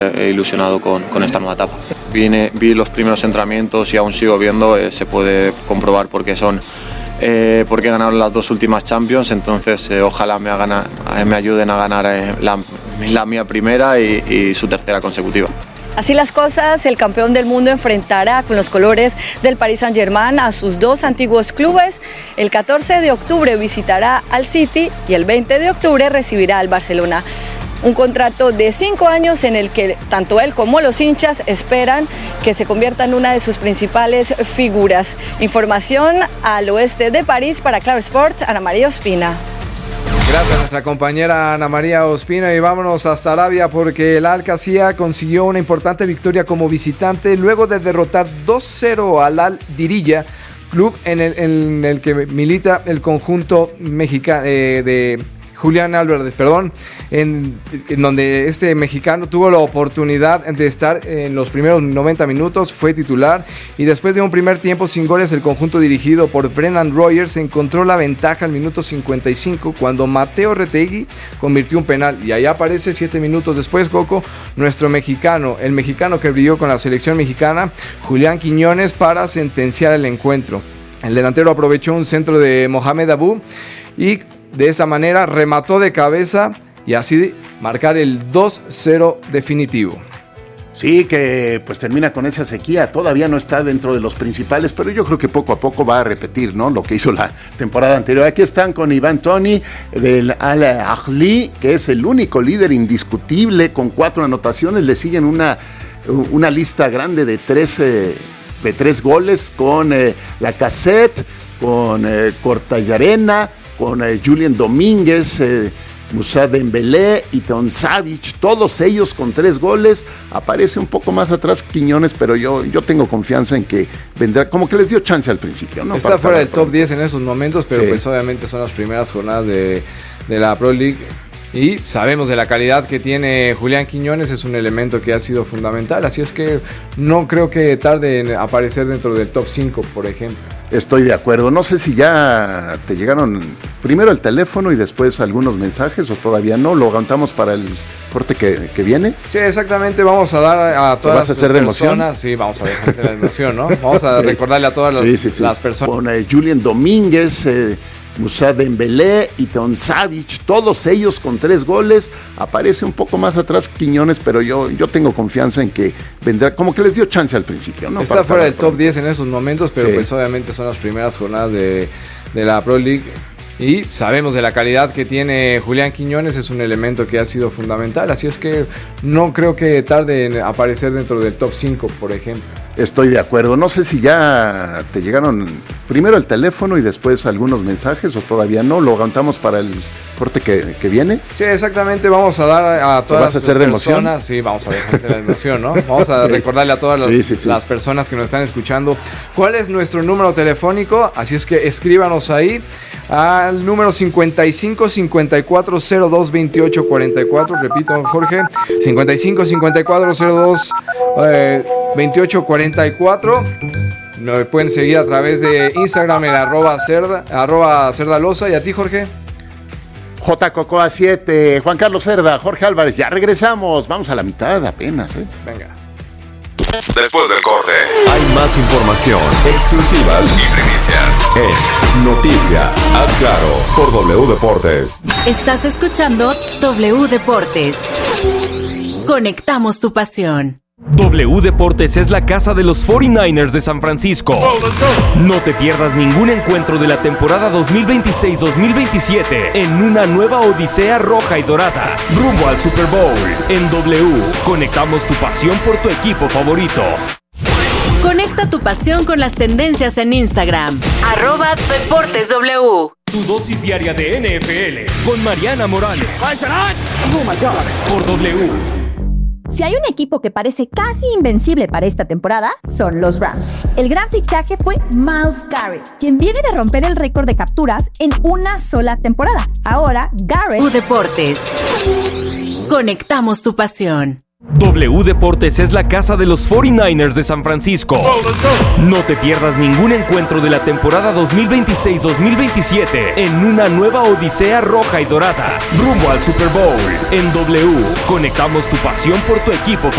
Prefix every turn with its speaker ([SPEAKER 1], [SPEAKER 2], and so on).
[SPEAKER 1] Ilusionado con esta nueva etapa. Vi los primeros entrenamientos y aún sigo viendo, se puede comprobar porque ganaron las 2 últimas Champions, entonces ojalá me ayuden a ganar la mía primera y su tercera consecutiva.
[SPEAKER 2] Así las cosas, el campeón del mundo enfrentará con los colores del Paris Saint-Germain a sus 2 antiguos clubes. El 14 de octubre visitará al City y el 20 de octubre recibirá al Barcelona. Un contrato de 5 años en el que tanto él como los hinchas esperan que se convierta en una de sus principales figuras. Información al oeste de París para Claro Sport, Ana María Ospina.
[SPEAKER 3] Gracias a nuestra compañera Ana María Ospina y vámonos hasta Arabia porque el Al-Qasiyah consiguió una importante victoria como visitante luego de derrotar 2-0 al Al-Diriyah, club en el que milita el conjunto mexicano de Julián Álvarez, en donde este mexicano tuvo la oportunidad de estar en los primeros 90 minutos, fue titular y después de un primer tiempo sin goles el conjunto dirigido por Brendan Rodgers encontró la ventaja al minuto 55 cuando Mateo Retegui convirtió un penal y ahí aparece 7 minutos después, Coco, nuestro mexicano, el mexicano que brilló con la selección mexicana, Julián Quiñones, para sentenciar el encuentro. El delantero aprovechó un centro de Mohamed Abou y de esta manera remató de cabeza y así marcar el 2-0 definitivo.
[SPEAKER 4] Sí, que pues termina con esa sequía, todavía no está dentro de los principales, pero yo creo que poco a poco va a repetir, ¿no?, lo que hizo la temporada anterior. Aquí están con Iván Toney del Al-Ahly, que es el único líder indiscutible con 4 anotaciones, le siguen una lista grande de 3 goles con Lacazette, con Cortallarena, con Julián Domínguez, Moussa Dembélé y Ton Savic, todos ellos con 3 goles. Aparece un poco más atrás Quiñones, pero yo tengo confianza en que vendrá, como que les dio chance al principio, ¿no?
[SPEAKER 3] Está fuera del top 10 en esos momentos, pero sí, pues obviamente son las primeras jornadas de la Pro League. Y sabemos de la calidad que tiene Julián Quiñones, es un elemento que ha sido fundamental, así es que no creo que tarde en aparecer dentro del top 5, por ejemplo.
[SPEAKER 4] Estoy de acuerdo, no sé si ya te llegaron primero el teléfono y después algunos mensajes o todavía no, lo aguantamos para el corte que viene.
[SPEAKER 3] Sí, exactamente, vamos a dar a todas las personas.
[SPEAKER 4] ¿De emoción?
[SPEAKER 3] Sí, vamos a dejar de la emoción, ¿no? Vamos a recordarle a todas las personas.
[SPEAKER 4] Con Julián Domínguez, Moussa Dembélé y Ton Savic, todos ellos con 3 goles. Aparece un poco más atrás Quiñones, pero yo tengo confianza en que vendrá, como que les dio chance al principio, ¿no?
[SPEAKER 3] Está fuera del top 10 en esos momentos, pero sí, pues obviamente son las primeras jornadas de la Pro League. Y sabemos de la calidad que tiene Julián Quiñones, es un elemento que ha sido fundamental, así es que no creo que tarde en aparecer dentro del top 5, por ejemplo.
[SPEAKER 4] Estoy de acuerdo, no sé si ya te llegaron primero el teléfono y después algunos mensajes o todavía no, lo aguantamos para el corte que viene.
[SPEAKER 3] Sí, exactamente, vamos a dar a todas las personas.
[SPEAKER 4] Emoción?
[SPEAKER 3] Sí, vamos a dejar de la emoción, ¿no? Vamos a recordarle a todas las personas que nos están escuchando cuál es nuestro número telefónico, así es que escríbanos ahí al número 55 54 02 28 44, repito, Jorge, 55 54 02 28 44. Nos pueden seguir a través de Instagram en @cerdalosa. ¿Y a ti, Jorge?
[SPEAKER 4] JCocoa7, Juan Carlos Cerda, Jorge Álvarez. Ya regresamos, vamos a la mitad apenas,
[SPEAKER 3] Venga.
[SPEAKER 5] Después del corte
[SPEAKER 6] hay más información, exclusivas
[SPEAKER 5] y primicias
[SPEAKER 6] en Noticia Haz Claro por W Deportes.
[SPEAKER 7] Estás escuchando W Deportes. Conectamos tu pasión.
[SPEAKER 8] W Deportes es la casa de los 49ers de San Francisco. No te pierdas ningún encuentro de la temporada 2026-2027 en una nueva odisea roja y dorada, rumbo al Super Bowl. En W, conectamos tu pasión por tu equipo favorito.
[SPEAKER 7] Conecta tu pasión con las tendencias en Instagram. @DeportesW.
[SPEAKER 8] Tu dosis diaria de NFL con Mariana Morales. Por W.
[SPEAKER 9] Si hay un equipo que parece casi invencible para esta temporada, son los Rams. El gran fichaje fue Myles Garrett, quien viene de romper el récord de capturas en una sola temporada. Ahora, Garrett...
[SPEAKER 7] Deportes. Conectamos tu pasión.
[SPEAKER 8] W Deportes es la casa de los 49ers de San Francisco. No te pierdas ningún encuentro de la temporada 2026-2027 en una nueva odisea roja y dorada, rumbo al Super Bowl. En W, conectamos tu pasión por tu equipo favorito.